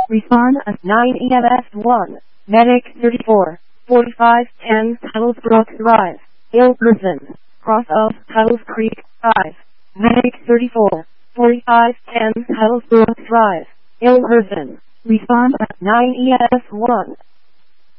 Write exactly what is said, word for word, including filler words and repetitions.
Respond at nine E M S one. Medic thirty-four, forty-five ten Tullsbrook Drive, Ilkerson, cross of Tulls Creek, five. Medic thirty-four, forty-five ten Tullsbrook Drive, Ilkerson. Respond at nine E M S one.